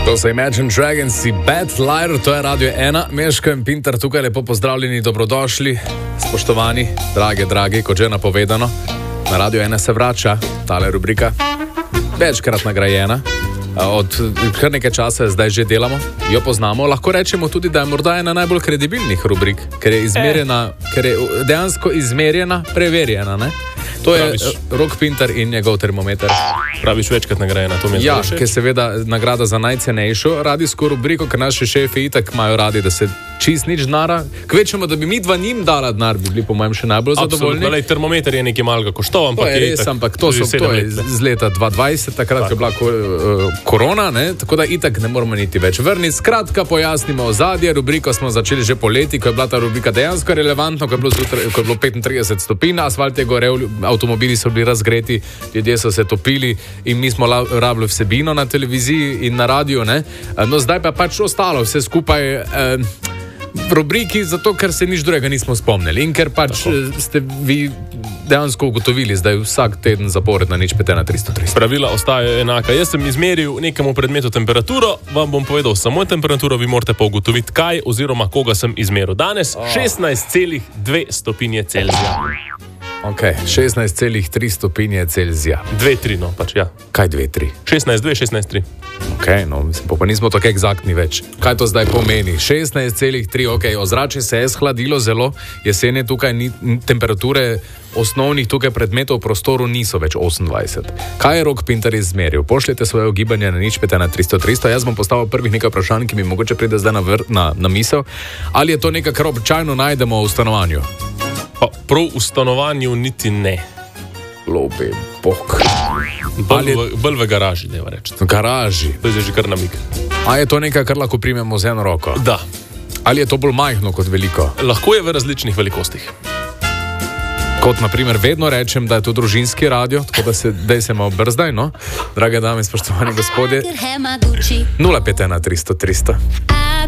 To so Imagine Dragons, Bad Liar, to je Radio 1. Meško in Pintar tukaj, lepo pozdravljeni, dobrodošli, spoštovani, dragi, kot že napovedano. Na Radio 1 se vrača tale rubrika, večkrat nagrajena. Od kar nekaj časa zdaj že delamo, jo poznamo. Lahko rečemo tudi, da je morda ena najbolj kredibilnih rubrik, ker je izmerjena, ker je dejansko izmerjena, preverjena, ne? To je Rok Pintar in njegov termometer. Praviš večkrat nagrajena, to mi je zelo všeč. Ja, ker seveda nagrada za najcenejšo radijsko rubriko, ker naši šefi itak imajo radi, da se čist nič denara. Kvečemo, da bi mi dva njim dala denar, bi bili po mojem še najbolj zadovoljni. Absolutno, termometer je nekaj malega koštoval, ampak to je res, ampak to je z leta 2020, takrat je bila korona, ne? Tako da itak ne moramo niti več vrniti. Skratka, pojasnimo ozadje, rubriko smo začeli že poleti, ko je bila ta rubrika dejansko relevantna, ko je bilo 35 stopinj, asfalt je gorel, avtomobili so bili razgreti, ljudje so se topili in mi smo rabili vsebino na televiziji in na radiju, ne? No, zdaj pa pač ostalo vse skupaj v rubriki, zato ker se nič drugega nismo spomnili in ker pač ste vi dejansko ugotovili zdaj vsak teden zaporedna nič pete na 300. Pravila ostajajo enaka. Jaz sem izmeril nekemu predmetu temperaturo, vam bom povedal samo temperaturo, vi morate pa ugotoviti, kaj oziroma koga sem izmeril. Danes 16,2 stopinje Celzija. Ok, 16,3 stopinje Celzija. 2,3, no, pač, ja. Kaj 2,3? 16,2, 16,3. Ok, no, mislim, pa nismo tako egzaktni več. Kaj to zdaj pomeni? 16,3, ok, ozračje se je shladilo zelo, jesen je tukaj, temperature osnovnih tukaj predmetov v prostoru niso več 28. Kaj je Rok Pintar izmeril? Pošljete svoje ugibanje na nič pete na 300. Jaz bom postavil prvih nekaj vprašanj, ki mi mogoče pride zdaj na misel. Ali je to nekaj, kar običajno najdemo v stanovanju? Pa prav v stanovanju niti ne. Lobe, bok. Bolj v garaži, da je reči. V garaži? To je že kar namik. A je to nekaj, kar lahko primemo z eno roko? Da. Ali je to bolj majhno kot veliko? Lahko je v različnih velikostih. Kot naprimer vedno rečem, da je to družinski radio, tako da se malo brzdaj, no? Drage dame, spoštovani gospodje, 0,5 na 300.